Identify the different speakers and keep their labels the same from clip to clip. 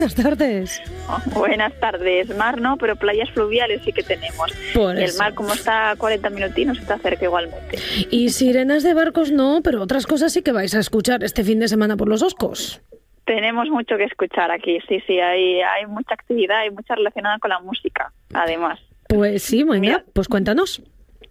Speaker 1: Buenas tardes.
Speaker 2: Buenas tardes. Mar no, pero playas fluviales sí que tenemos.
Speaker 1: Por
Speaker 2: y
Speaker 1: eso.
Speaker 2: El mar, como está a 40 minutinos, está cerca igualmente.
Speaker 1: Y sirenas de barcos no, pero otras cosas sí que vais a escuchar este fin de semana por los Oscos.
Speaker 2: Tenemos mucho que escuchar aquí, sí, hay mucha actividad, hay mucha relacionada con la música, además.
Speaker 1: Pues sí, venga,
Speaker 2: Mira.
Speaker 1: pues cuéntanos.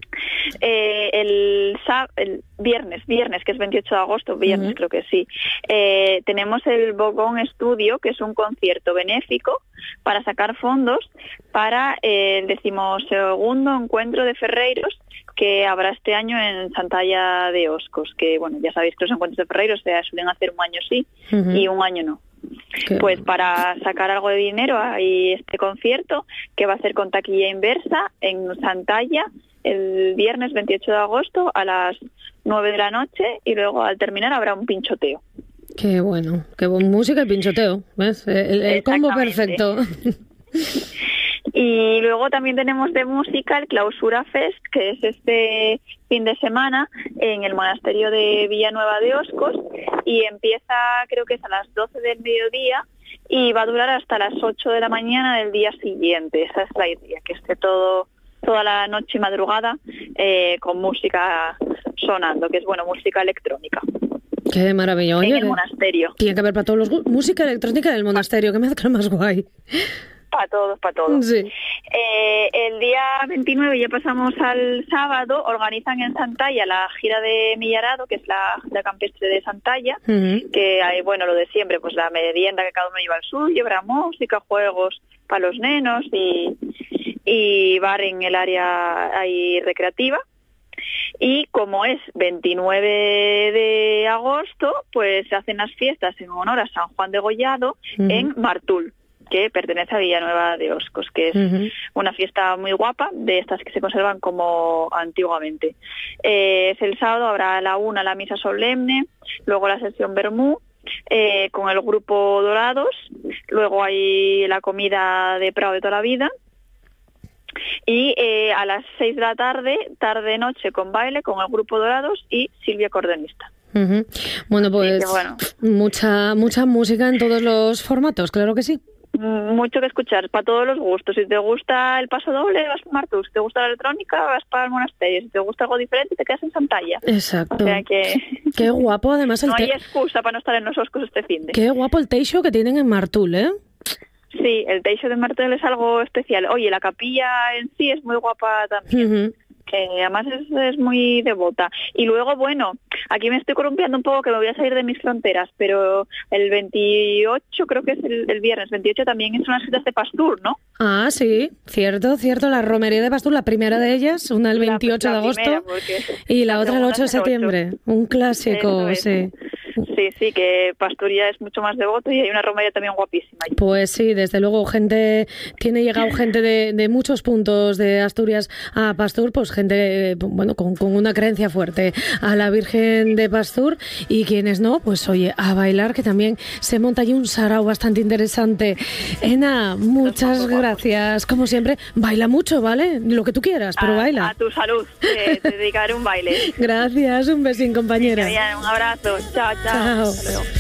Speaker 2: El viernes, que es 28 de agosto, viernes creo que sí, tenemos el Bogón Studio, que es un concierto benéfico para sacar fondos para el 12º encuentro de ferreiros que habrá este año en Santalla de Oscos, que bueno, ya sabéis que los encuentros de ferreiros se suelen hacer un año sí y un año no. Pues para sacar algo de dinero hay este concierto que va a ser con taquilla inversa en Santalla el viernes 28 de agosto a las 9 de la noche y luego al terminar habrá un pinchoteo.
Speaker 1: Qué bueno, qué buena música y pinchoteo, ¿ves? El combo perfecto.
Speaker 2: Y luego también tenemos de música el Clausura Fest, que es este fin de semana en el monasterio de Villanueva de Oscos y empieza, creo que es a las 12 del mediodía y va a durar hasta las 8 de la mañana del día siguiente. Esa es la idea, que esté toda la noche y madrugada con música sonando, que es música electrónica.
Speaker 1: Qué maravilla. Oye,
Speaker 2: en el monasterio.
Speaker 1: Tiene que haber para todos los gustos. Música electrónica del monasterio, que mezcla más guay.
Speaker 2: Para todos.
Speaker 1: Sí.
Speaker 2: El día 29, ya pasamos al sábado, organizan en Santalla la gira de Millarado, que es la campestre de Santalla, que hay, lo de siempre, pues la merienda que cada uno lleva el suyo, habrá música, juegos para los nenos y bar en el área ahí recreativa. Y como es 29 de agosto, pues se hacen las fiestas en honor a San Juan de Gollado en Martul, que pertenece a Villanueva de Oscos, que es una fiesta muy guapa, de estas que se conservan como antiguamente. Es el sábado, habrá a la 1 la misa solemne, luego la sesión vermú, con el grupo Dorados, luego hay la comida de Prado de toda la vida, y a las 6 de la tarde-noche con baile con el grupo Dorados y Silvia Cordonista.
Speaker 1: Bueno, pues mucha música en todos los formatos, claro que sí.
Speaker 2: Mucho que escuchar, para todos los gustos. Si te gusta el paso doble, vas para Martus. Si te gusta la electrónica, vas para el monasterio. Si te gusta algo diferente, te quedas en Santalla.
Speaker 1: Exacto.
Speaker 2: O sea que...
Speaker 1: Qué guapo, además.
Speaker 2: No hay excusa para no estar en los Oscos este finde.
Speaker 1: Qué guapo el teixo que tienen en Martul, ¿eh?
Speaker 2: Sí, el teixo de Martul es algo especial. Oye, la capilla en sí es muy guapa también. Que además es muy devota. Y luego, aquí me estoy columpiando un poco que me voy a salir de mis fronteras, pero el 28, creo que es el viernes 28, también es unas fiestas de Pastur, ¿no?
Speaker 1: Ah, sí, cierto, la romería de Pastur, la primera de ellas, una el 28 de agosto y la otra el 8 de septiembre. Un clásico, sí.
Speaker 2: Sí, que Pastur ya es mucho más devoto y hay una romería también guapísima.
Speaker 1: Pues sí, desde luego, tiene llegado gente de muchos puntos de Asturias a Pastur, pues gente, con una creencia fuerte a la Virgen de Pastur, y quienes no, pues oye, a bailar, que también se monta allí un sarao bastante interesante. Ena, muchas gracias, como siempre, baila mucho, ¿vale? Lo que tú quieras, pero baila.
Speaker 2: A tu salud, te dedicaré un baile.
Speaker 1: Gracias, un besín, compañera.
Speaker 2: Bien, un abrazo, chao.
Speaker 1: Chao.
Speaker 2: Hasta luego.